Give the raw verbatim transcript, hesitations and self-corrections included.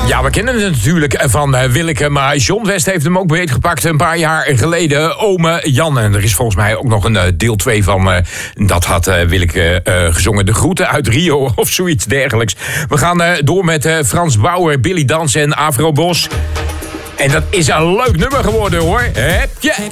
Ja, we kennen het natuurlijk van uh, Willeke, maar John West heeft hem ook beetgepakt een paar jaar geleden. Ome Jan. En er is volgens mij ook nog een uh, deel twee van. Uh, dat had uh, Willeke uh, gezongen. De groeten uit Rio of zoiets dergelijks. We gaan uh, door met uh, Frans Bauer, Billy Dans en Afro Bos. En dat is een leuk nummer geworden, hoor. Heb je